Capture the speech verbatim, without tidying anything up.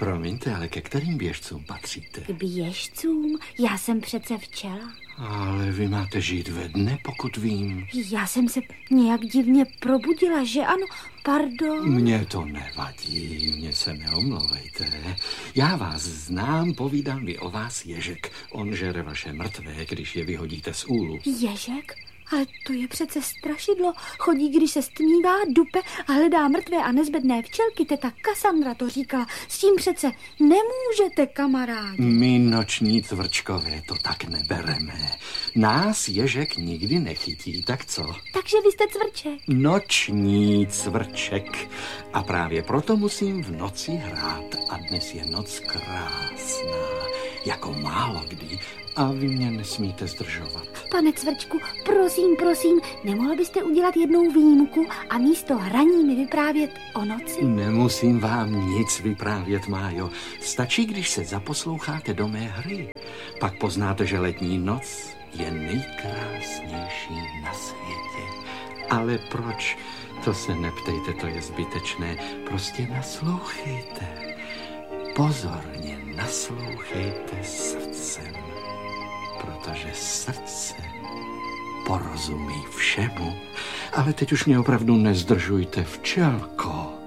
Promiňte, ale ke kterým běžcům patříte? K běžcům? Já jsem přece včela. Ale vy máte žít ve dne, pokud vím. Já jsem se nějak divně probudila, že ano? Pardon. Mně to nevadí, mně se neomlouvejte. Já vás znám, povídám mi o vás Ježek. On žere vaše mrtvé, když je vyhodíte z úlu. Ježek? Ale to je přece strašidlo. Chodí, když se stmívá, dupe a hledá mrtvé a nezbedné včelky. Teta Kassandra to říkala. S tím přece nemůžete, kamarádi. My noční cvrčkové to tak nebereme. Nás Ježek nikdy nechytí, tak co? Takže vy jste cvrček. Noční cvrček. A právě proto musím v noci hrát. A dnes je noc krásná, jako málo kdy. A vy mě nesmíte zdržovat. Pane cvrčku, prosím, prosím, nemohl byste udělat jednou výjimku a místo hraní mi vyprávět o noci? Nemusím vám nic vyprávět, Májo. Stačí, když se zaposloucháte do mé hry. Pak poznáte, že letní noc je nejkrásnější na světě. Ale proč? To se neptejte, to je zbytečné. Prostě naslouchejte. Pozorně naslouchejte srdcem. Protože srdce porozumí všemu. Ale teď už mě opravdu nezdržujte, včelko.